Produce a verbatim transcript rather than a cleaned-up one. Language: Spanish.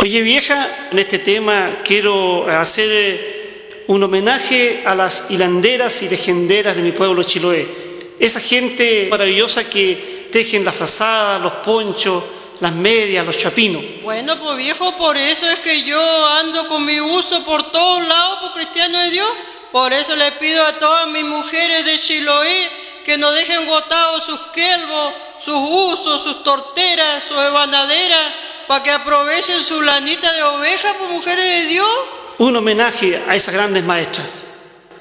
Oye vieja, en este tema quiero hacer un homenaje a las hilanderas y tejenderas de mi pueblo Chiloé. Esa gente maravillosa que tejen las frazadas, los ponchos, las medias, los chapinos. Bueno, pues viejo, por eso es que yo ando con mi uso por todos lados, por cristiano de Dios. Por eso le pido a todas mis mujeres de Chiloé que no dejen botados sus quelvos, sus usos, sus torteras, sus ebanaderas, para que aprovechen su lanita de oveja, por mujeres de Dios. Un homenaje a esas grandes maestras.